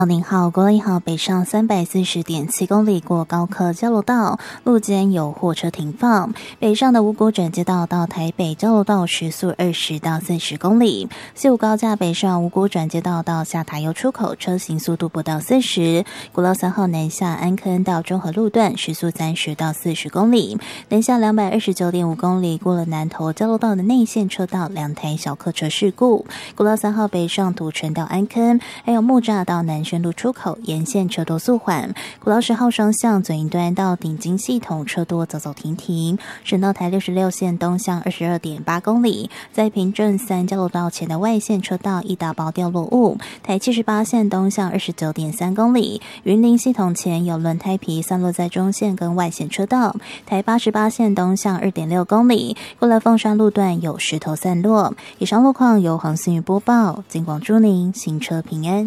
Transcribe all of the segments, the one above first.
您好，国道1号北上340.7公里过高科交流道，路肩有货车停放。北上的五股转接道到台北交流道时速20到40公里。西武高架北上五股转接道到下塔油出口，车行速度不到40。国道3号南下安科恩到中和路段时速30到40公里。南下229.5公里过了南投交流道的内线车道，2台小客车事故。国道3号北上土城到安科恩，还有木栅到南深路出口沿线车多速缓，国道10号双向左营端到顶金系统车多走走停停，省道台66线东向22.8公里，在平镇3交流道前的外线车道一大包掉落物，台78线东向29.3公里，云林系统前有轮胎皮散落在中线跟外线车道，台88线东向2.6公里，过了凤山路段有石头散落。以上路况由黄思雨播报，警广祝您行车平安。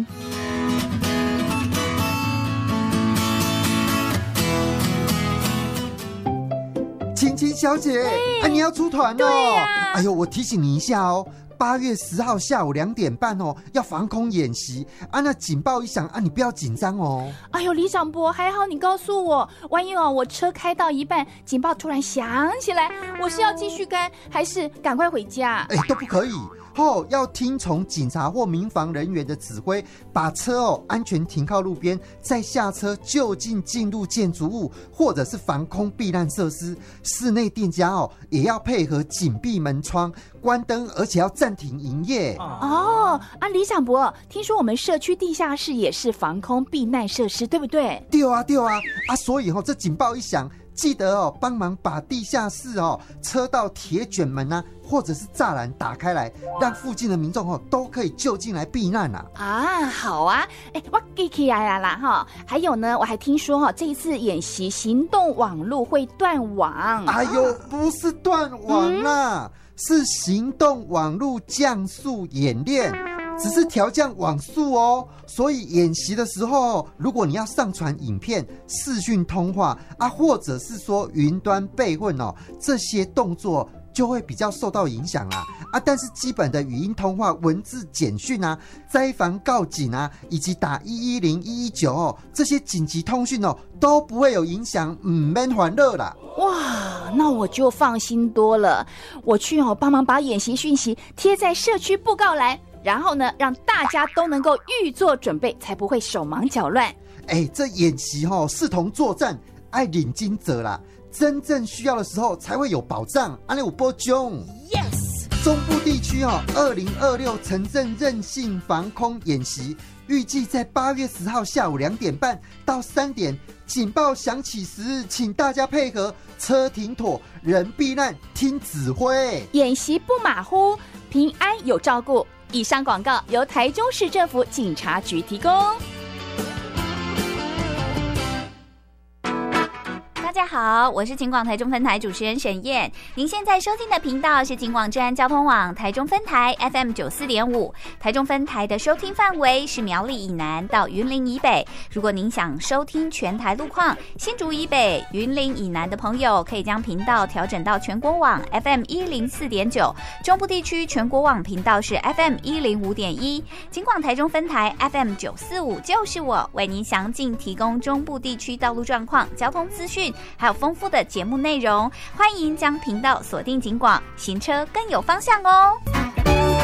青青小姐，你要出团哦！ 对呀， 哎呦，我提醒你一下哦，8月10号下午2点半哦，要防空演习啊！那警报一响啊，你不要紧张哦。 哎呦，李长博，还好你告诉我，万一我车开到一半，警报突然响起来，我是要继续开，还是赶快回家？ 都不可以。要听从警察或民防人员的指挥，把车安全停靠路边，再下车就近进入建筑物或者是防空避难设施。室内店家也要配合紧闭门窗、关灯，而且要暂停营业。 李长博，听说我们社区地下室也是防空避难设施，对不对？ 对啊，所以这警报一响，记得帮忙把地下室车道铁卷门啊，或者是栅栏打开来，让附近的民众都可以就近来避难啊。 好啊，我记起来啦哈。还有呢，我还听说这一次演习行动网路会断网。 哎呦，不是断网啦，是行动网路降速演练。只是调降网速哦，所以演习的时候，如果你要上传影片、视讯通话啊，或者是说云端备份这些动作就会比较受到影响啦。但是基本的语音通话、文字简讯啊、灾防告警啊，以及打110、119这些紧急通讯都不会有影响，免烦恼啦。 哇，那我就放心多了。我去帮忙把演习讯息贴在社区布告栏。然后呢，让大家都能够预做准备，才不会手忙脚乱。 这演习视同作战，爱领军者啦，真正需要的时候才会有保障。安利有波中 ，yes。 中部地区2026城镇韧性防空演习，预计在8月10号下午2点半到3点，警报响起时，请大家配合，车停妥，人避难，听指挥。 演习不马虎，平安有照顾。以上广告由台中市政府警察局提供。 大家好，我是警广台中分台主持人沈燕。您现在收听的频道是警广治安交通网台中分台 FM 94.5，台中分台的收听范围是苗栗以南到云林以北。如果您想收听全台路况，新竹以北、云林以南的朋友可以将频道调整到全国网 FM 104.9，中部地区全国网频道是 FM 105.1。警广台中分台 FM 945就是我，为您详尽提供中部地区道路状况、交通资讯，还有丰富的节目内容，欢迎将频道锁定警广，行车更有方向哦。